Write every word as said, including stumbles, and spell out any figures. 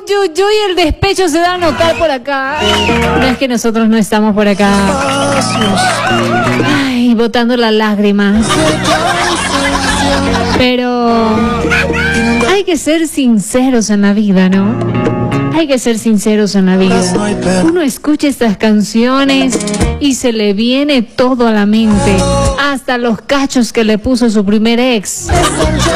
uy, uy, el despecho se da a notar por acá. No es que nosotros no estamos por acá. Ay, botando las lágrimas. Pero hay que ser sinceros en la vida, ¿no? Hay que ser sinceros en la vida. Uno escucha estas canciones y se le viene todo a la mente. Hasta los cachos que le puso su primer ex.